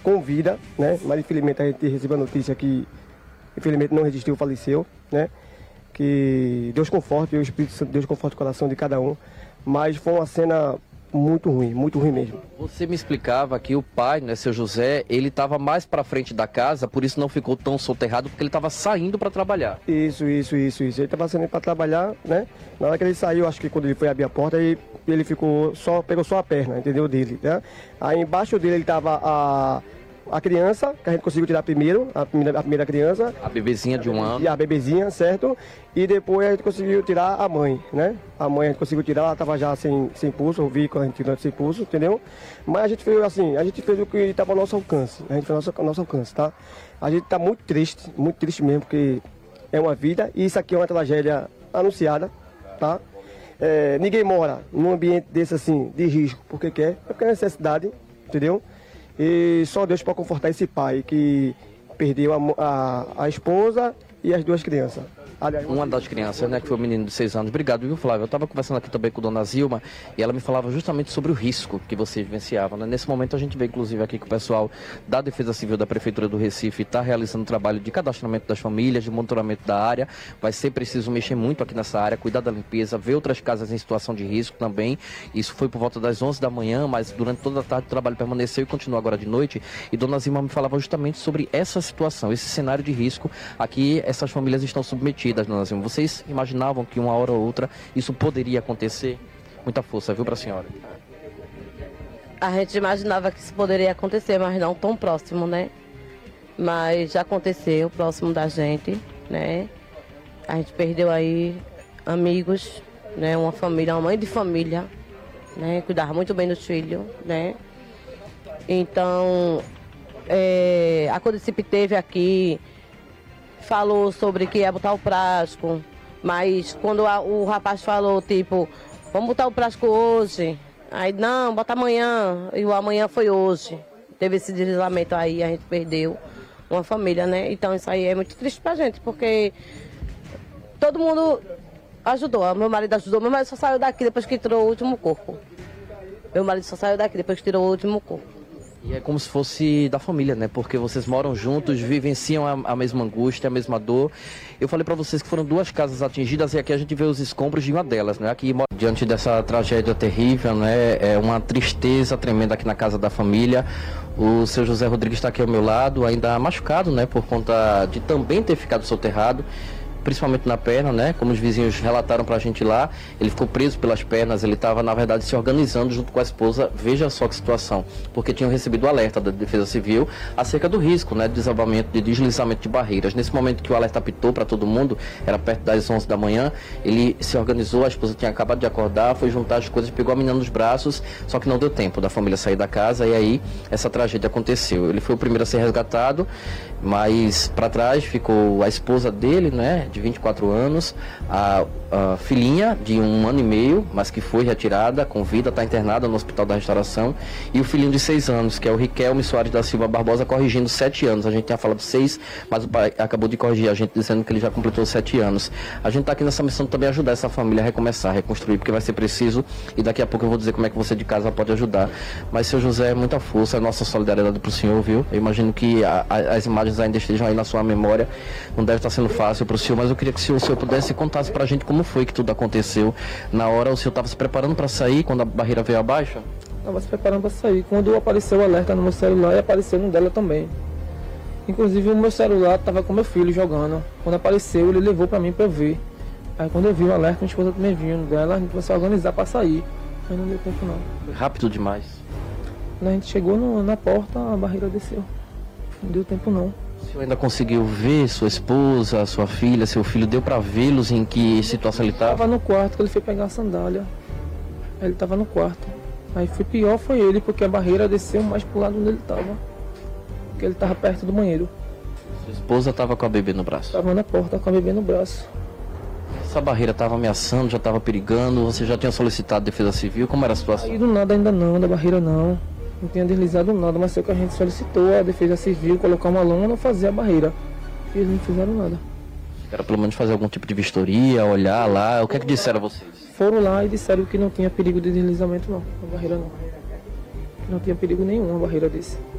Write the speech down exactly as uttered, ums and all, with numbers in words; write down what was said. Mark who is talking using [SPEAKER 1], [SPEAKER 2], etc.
[SPEAKER 1] com vida, né? Mas infelizmente a gente recebeu a notícia que infelizmente não resistiu, faleceu, né? Que Deus conforte, o Espírito Santo, Deus conforte o coração de cada um. Mas foi uma cena muito ruim, muito ruim mesmo.
[SPEAKER 2] Você me explicava que o pai, né, seu José, ele estava mais para frente da casa, por isso não ficou tão soterrado, porque ele estava saindo para trabalhar.
[SPEAKER 1] Isso, isso, isso, isso. Ele estava saindo para trabalhar, né? Na hora que ele saiu, acho que quando ele foi abrir a porta, ele, ele ficou só, pegou só a perna, entendeu? Dele, né? Aí embaixo dele ele estava a, a criança, que a gente conseguiu tirar primeiro, a primeira, a primeira criança.
[SPEAKER 2] A bebezinha de um ano.
[SPEAKER 1] E a bebezinha, certo? E depois a gente conseguiu tirar a mãe, né? A mãe a gente conseguiu tirar, ela estava já sem, sem pulso, eu vi quando a gente tirou sem pulso, entendeu? Mas a gente fez assim, a gente fez o que estava ao nosso alcance, a gente fez ao nosso, ao nosso alcance, tá? A gente está muito triste, muito triste mesmo, porque é uma vida e isso aqui é uma tragédia anunciada, tá? É, ninguém mora num ambiente desse assim, de risco, porque quer, é porque é necessidade, entendeu? E só Deus pode confortar esse pai que perdeu a, a, a esposa e as duas crianças. Aliás,
[SPEAKER 2] uma das crianças, né, que foi o menino de seis anos. Obrigado, viu, Flávio? Eu estava conversando aqui também com Dona Zilma e ela me falava justamente sobre o risco que vocês vivenciavam, né? Nesse momento a gente vê, inclusive, aqui que o pessoal da Defesa Civil da Prefeitura do Recife está realizando trabalho de cadastramento das famílias, de monitoramento da área. Vai ser preciso mexer muito aqui nessa área, cuidar da limpeza, ver outras casas em situação de risco também. Isso foi por volta das onze da manhã, mas durante toda a tarde o trabalho permaneceu e continua agora de noite. E Dona Zilma me falava justamente sobre essa situação, esse cenário de risco a que essas famílias estão submetidas. Dona Zilma, vocês imaginavam que uma hora ou outra isso poderia acontecer? Muita força, viu, para a senhora?
[SPEAKER 3] A gente imaginava que isso poderia acontecer, mas não tão próximo, né? Mas já aconteceu, próximo da gente, né? A gente perdeu aí amigos, né? Uma família, uma mãe de família, né? Cuidava muito bem dos filhos, né? Então, é, a Codicip teve aqui, falou sobre que ia botar o plástico, mas quando a, o rapaz falou, tipo, vamos botar o plástico hoje, aí não, bota amanhã, e o amanhã foi hoje. Teve esse deslizamento aí, a gente perdeu uma família, né? Então isso aí é muito triste pra gente, porque todo mundo ajudou, meu marido ajudou, meu marido só saiu daqui depois que tirou o último corpo. Meu marido só saiu daqui depois que tirou o último corpo.
[SPEAKER 2] E é como se fosse da família, né? Porque vocês moram juntos, vivenciam a, a mesma angústia, a mesma dor. Eu falei para vocês que foram duas casas atingidas e aqui a gente vê os escombros de uma delas, né? Aqui, diante dessa tragédia terrível, né? É uma tristeza tremenda aqui na casa da família. O seu José Rodrigues está aqui ao meu lado, ainda machucado, né? Por conta de também ter ficado soterrado, principalmente na perna, né? Como os vizinhos relataram pra gente lá, ele ficou preso pelas pernas, ele estava, na verdade, se organizando junto com a esposa. Veja só que situação, porque tinham recebido o alerta da Defesa Civil acerca do risco, né, de desabamento, de deslizamento de barreiras. Nesse momento que o alerta apitou para todo mundo, era perto das onze da manhã, ele se organizou, a esposa tinha acabado de acordar, foi juntar as coisas, pegou a menina nos braços, só que não deu tempo da família sair da casa e aí essa tragédia aconteceu. Ele foi o primeiro a ser resgatado, mas para trás ficou a esposa dele, né, de vinte e quatro anos, a, a filhinha de um ano e meio, mas que foi retirada com vida, está internada no Hospital da Restauração, e o filhinho de seis anos, que é o Riquelme Soares da Silva Barbosa, corrigindo sete anos. A gente tinha falado seis, mas o pai acabou de corrigir a gente, dizendo que ele já completou sete anos. A gente está aqui nessa missão de também ajudar essa família a recomeçar, a reconstruir, porque vai ser preciso, e daqui a pouco eu vou dizer como é que você de casa pode ajudar. Mas, seu José, muita força, nossa solidariedade para o senhor, viu? Eu imagino que a, a, as imagens ainda estejam aí na sua memória, não deve estar sendo fácil para o senhor, mas eu queria que se o senhor pudesse contasse para a gente como foi que tudo aconteceu. Na hora o senhor estava se preparando para sair quando a barreira veio abaixo?
[SPEAKER 4] Estava se preparando para sair. Quando apareceu o alerta no meu celular, e apareceu no dela também. Inclusive o meu celular estava com meu filho jogando. Quando apareceu, ele levou para mim para eu ver. Aí quando eu vi o alerta, minha esposa também viu no dela, a gente começou a organizar para sair. Aí não deu tempo não.
[SPEAKER 2] Foi rápido demais.
[SPEAKER 4] Quando a gente chegou no, na porta, a barreira desceu. Não deu tempo não.
[SPEAKER 2] O senhor ainda conseguiu ver sua esposa, sua filha, seu filho? Deu para vê-los? Em que situação ele estava?
[SPEAKER 4] Estava no quarto, que ele foi pegar a sandália. Aí ele estava no quarto. Aí foi pior foi ele, porque a barreira desceu mais pro lado onde ele estava. Porque ele estava perto do banheiro.
[SPEAKER 2] Sua esposa estava com a bebê no braço?
[SPEAKER 4] Estava na porta com a bebê no braço.
[SPEAKER 2] Essa barreira estava ameaçando, já estava perigando? Você já tinha solicitado defesa civil? Como era a situação?
[SPEAKER 4] Aí do nada ainda não, da barreira não. Não tinha deslizado nada, mas sei que a gente solicitou a Defesa Civil colocar uma lona e fazer a barreira. E eles não fizeram nada.
[SPEAKER 2] Era pelo menos fazer algum tipo de vistoria, olhar lá. O que é que disseram a vocês?
[SPEAKER 4] Foram lá e disseram que não tinha perigo de deslizamento não, a barreira não. Não tinha perigo nenhum a barreira desse.